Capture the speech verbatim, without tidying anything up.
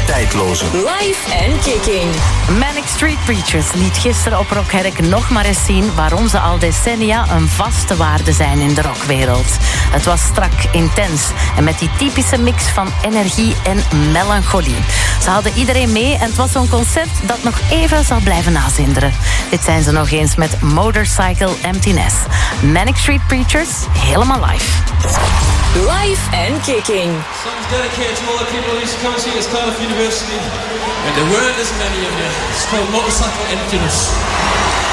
tijdloze. Live en Kicking. Manic Street Preachers liet gisteren op Rockherk nog maar eens zien waarom ze al decennia een vaste waarde zijn in de rockwereld. Het was strak, intens en met die typische mix van energie en melancholie. Ze hadden iedereen mee en het was zo'n concert dat nog even zal blijven nazinderen. Dit zijn ze nog eens met Motorcycle Emptiness. Manic Street Preachers, helemaal live. Live and Kicking. Song's dedicated to all the people who used to come and see us at Cardiff University. And there weren't as many of you. It's called Motorcycle Emptiness.